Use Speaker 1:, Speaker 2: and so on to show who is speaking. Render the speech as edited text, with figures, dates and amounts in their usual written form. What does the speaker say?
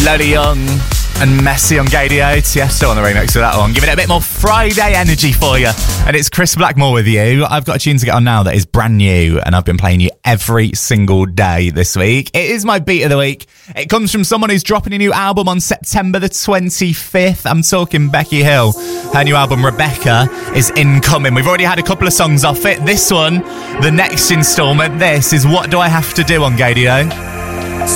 Speaker 1: Lola Young and Messi on Gadio. Tiesto on the remix of that one. Giving it a bit more Friday energy for you. And it's Chris Blackmore with you. I've got a tune to get on now that is brand new, and I've been playing you every single day this week. It is my beat of the week. It comes from someone who's dropping a new album on September the 25th. I'm talking Becky Hill. Her new album, Rebecca, is incoming. We've already had a couple of songs off it. This one, the next instalment, this is What Do I Have to Do on Gadio.